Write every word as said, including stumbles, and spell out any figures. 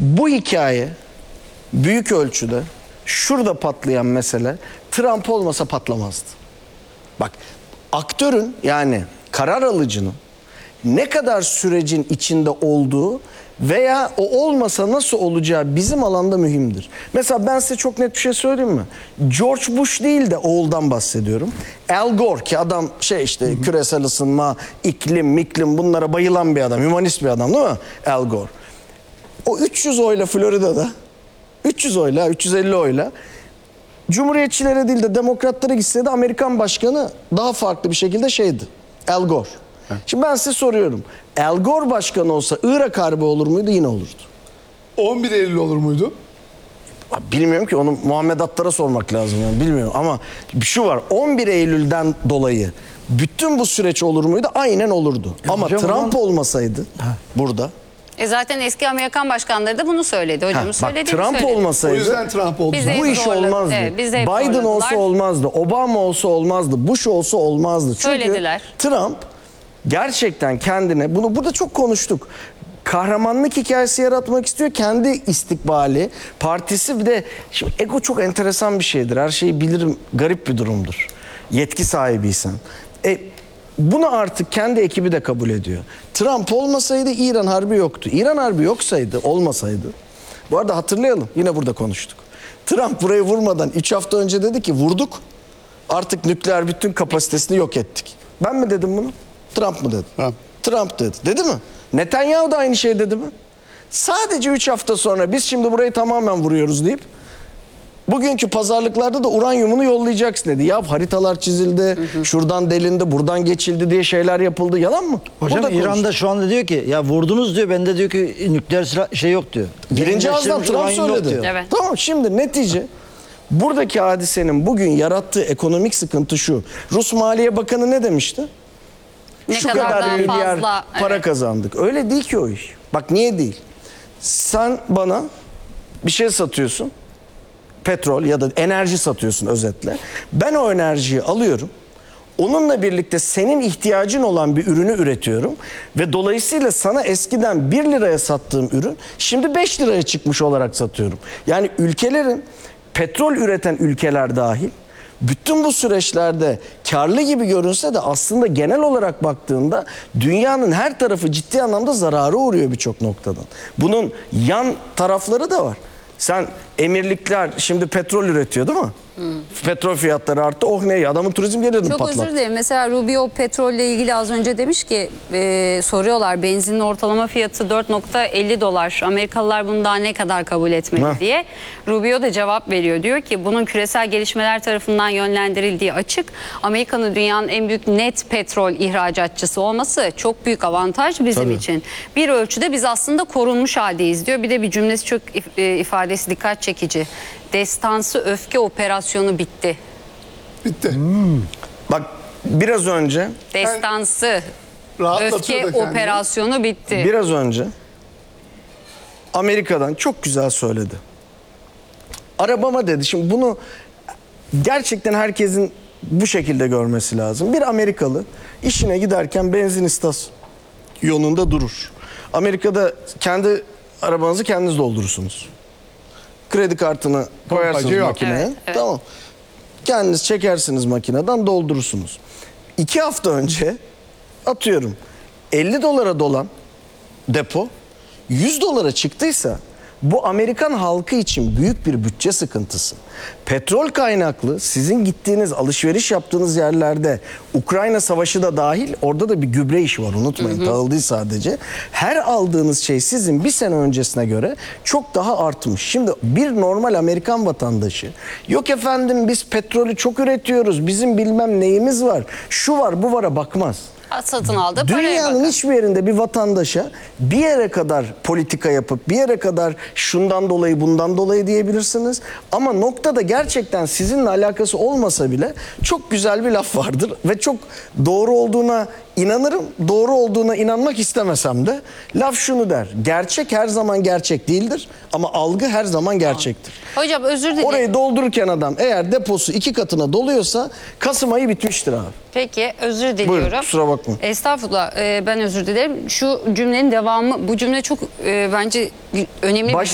Bu hikaye büyük ölçüde şurada patlayan mesele Trump olmasa patlamazdı. Bak, aktörün, yani karar alıcının ne kadar sürecin içinde olduğu veya o olmasa nasıl olacağı bizim alanda mühimdir. Mesela ben size çok net bir şey söyleyeyim mi? George Bush değil de oğuldan bahsediyorum. Al Gore, ki adam şey işte, hı hı, küresel ısınma, iklim, miklim, bunlara bayılan bir adam, hümanist bir adam değil mi? Al Gore. O üç yüz oyla Florida'da, üç yüz oyla, üç yüz elli oyla Cumhuriyetçilere değil de demokratlara gitseydi Amerikan başkanı daha farklı bir şekilde şeydi. Al Gore. Heh. Şimdi ben size soruyorum. Al Gore başkan olsa Irak Harbi olur muydu? Yine olurdu. on bir Eylül olur muydu? Bilmiyorum ki, onu Muhammed Attar'a sormak lazım yani, bilmiyorum ama şu var, on bir Eylül'den dolayı bütün bu süreç olur muydu? Aynen olurdu. Ya ama hocam, Trump zaman... olmasaydı ha. burada. E zaten eski Amerikan başkanları da bunu söyledi. Hocamın söylediğini Trump söyledi. olmasaydı o yüzden Trump oldu. Bu iş zorladı. olmazdı. Evet, Biden olsa olmazdı. Obama olsa olmazdı. Bush olsa olmazdı. Çünkü söylediler. Trump gerçekten kendine, bunu burada çok konuştuk, kahramanlık hikayesi yaratmak istiyor. Kendi istikbali, partisi, bir de şimdi ego çok enteresan bir şeydir. Her şeyi bilirim, garip bir durumdur. Yetki sahibiysen. E, bunu artık kendi ekibi de kabul ediyor. Trump olmasaydı İran Harbi yoktu. İran Harbi yoksaydı, olmasaydı. Bu arada hatırlayalım, yine burada konuştuk. Trump burayı vurmadan üç hafta önce dedi ki vurduk, artık nükleer bütün kapasitesini yok ettik. Ben mi dedim bunu? Trump mı dedi? Ha. Trump dedi. Dedi mi? Netanyahu da aynı şey dedi mi? Sadece üç hafta sonra biz şimdi burayı tamamen vuruyoruz deyip bugünkü pazarlıklarda da uranyumunu yollayacaksın dedi. Ya haritalar çizildi, hı hı, şuradan delindi, buradan geçildi diye şeyler yapıldı. Yalan mı? Hocam İran'da şu anda diyor ki ya vurdunuz diyor, bende diyor ki nükleer şey yok diyor. Birinci ağızdan Trump söyledi. Evet. Tamam, şimdi netice buradaki hadisenin bugün yarattığı ekonomik sıkıntı şu. Rus Maliye Bakanı ne demişti? Ne Şu kadar, kadar milyar fazla para evet. kazandık. Öyle değil ki o iş. Bak niye değil? Sen bana bir şey satıyorsun. Petrol ya da enerji satıyorsun özetle. Ben o enerjiyi alıyorum. Onunla birlikte senin ihtiyacın olan bir ürünü üretiyorum. Ve dolayısıyla sana eskiden bir liraya sattığım ürün şimdi beş liraya çıkmış olarak satıyorum. Yani ülkelerin, petrol üreten ülkeler dahil, bütün bu süreçlerde karlı gibi görünse de aslında genel olarak baktığında dünyanın her tarafı ciddi anlamda zarara uğruyor birçok noktadan. Bunun yan tarafları da var. Sen emirlikler şimdi petrol üretiyor değil mi? Hmm. Petrol fiyatları arttı. Oh ne, adamın turizm gelirini Çok patlattı. özür dilerim. Mesela Rubio petrolle ilgili az önce demiş ki e, soruyorlar benzinin ortalama fiyatı dört nokta elli dolar. Amerikalılar bunu daha ne kadar kabul etmeli ha. diye. Rubio da cevap veriyor. Diyor ki bunun küresel gelişmeler tarafından yönlendirildiği açık. Amerika'nın dünyanın en büyük net petrol ihracatçısı olması çok büyük avantaj bizim Tabii. için. Bir ölçüde biz aslında korunmuş haldeyiz diyor. Bir de bir cümlesi çok ifadesi dikkat çekici. Destansı öfke operasyonu bitti. Bitti. Hmm. Bak biraz önce Destansı öfke operasyonu bitti. Biraz önce Amerika'dan çok güzel söyledi. Arabama dedi. Şimdi bunu gerçekten herkesin bu şekilde görmesi lazım. Bir Amerikalı işine giderken benzin istasyonunda durur. Amerika'da kendi arabanızı kendiniz doldurursunuz. Kredi kartını koyarsınız makineye. Evet, evet. Tamam. Kendiniz çekersiniz makineden, doldurursunuz. İki hafta önce atıyorum elli dolara dolan depo yüz dolara çıktıysa bu Amerikan halkı için büyük bir bütçe sıkıntısı. Petrol kaynaklı sizin gittiğiniz, alışveriş yaptığınız yerlerde Ukrayna savaşı da dahil, orada da bir gübre işi var, unutmayın. Hı hı. Dağıldı sadece. Her aldığınız şey sizin bir sene öncesine göre çok daha artmış. Şimdi bir normal Amerikan vatandaşı yok efendim biz petrolü çok üretiyoruz, bizim bilmem neyimiz var, şu var bu vara bakmaz. Satın aldı. Dünyanın hiçbir yerinde bir vatandaşa bir yere kadar politika yapıp bir yere kadar şundan dolayı bundan dolayı diyebilirsiniz. Ama noktada gerçekten sizinle alakası olmasa bile çok güzel bir laf vardır ve çok doğru olduğuna inanırım. Doğru olduğuna inanmak istemesem de laf şunu der: gerçek her zaman gerçek değildir ama algı her zaman gerçektir. Hocam özür dilerim. Orayı doldururken adam eğer deposu iki katına doluyorsa Kasım ayı bitmiştir abi. Peki özür diliyorum. Buyurun, kusura bakmayın. Estağfurullah, e, ben özür dilerim. Şu cümlenin devamı, bu cümle çok e, bence önemli. Baş